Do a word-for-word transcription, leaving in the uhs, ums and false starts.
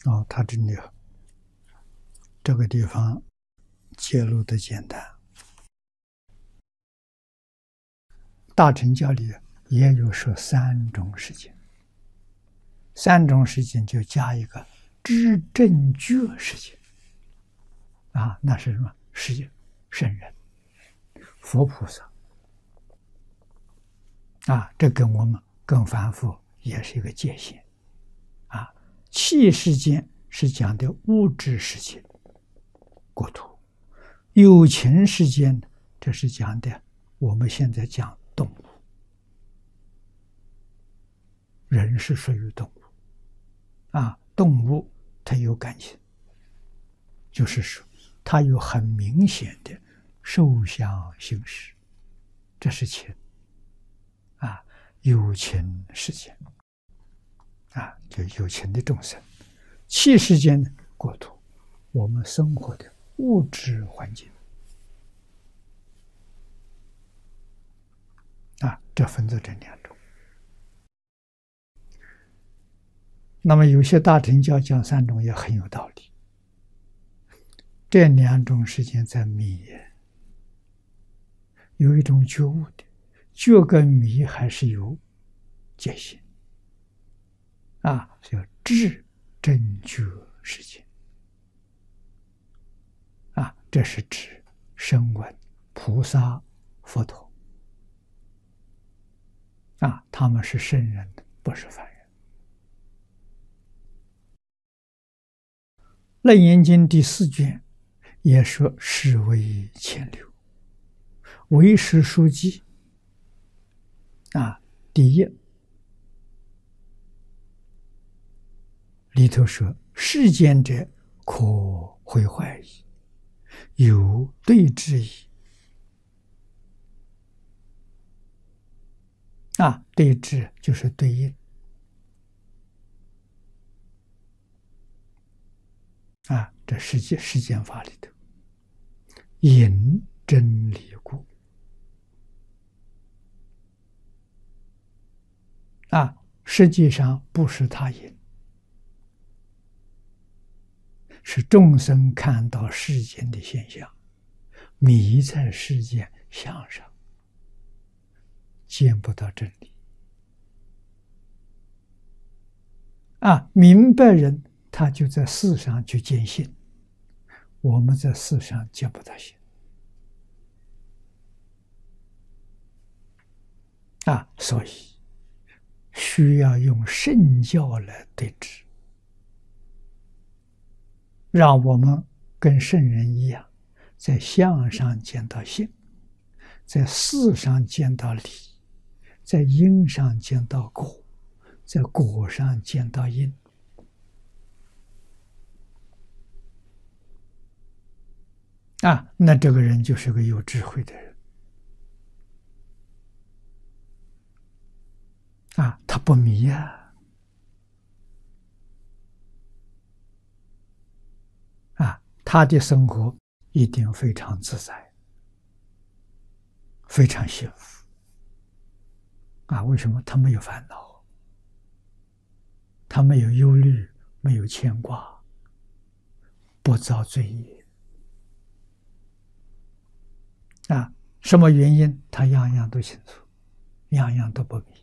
哦，他这里这个地方揭露的简单，大乘教里也有说三种世界，三种世界就加一个知正觉世界，啊，那是什么？是圣人、佛菩萨，啊，这跟我们跟凡夫也是一个界限，啊，气世间是讲的物质世界国土，有情世间这是讲的我们现在讲动物，人是属于动物，啊，动物它有感情，就是说它有很明显的受想行识，这是情，啊，有情世间，啊，就有情的众生，气世间的国土，我们生活的物质环境，啊，这分作这两种。那么有些大乘教讲三种也很有道理，这两种世间在迷，有一种觉悟的，觉跟迷还是有界限，啊，叫智正觉世界，啊，这是指声闻、菩萨、佛陀，啊，他们是圣人，不是凡人。楞严经第四卷也说是为前流，唯识书记啊，第一里头说世间者可毁坏矣，有对治矣。啊，对治就是对应。啊，这世界世间法里头，引真理故。啊，实际上不是他引，是众生看到世间的现象，迷在世间相上，见不到真理。啊，明白人他就在世上去见性，我们在世上见不到性。啊，所以需要用圣教来对治，让我们跟圣人一样，在相上见到性，在事上见到理，在因上见到果，在果上见到因。啊，那这个人就是个有智慧的人。啊，他不迷啊，啊，他的生活一定非常自在，非常幸福。啊，为什么？他没有烦恼，他没有忧虑，没有牵挂，不造罪业。啊，什么原因？他样样都清楚，样样都不迷。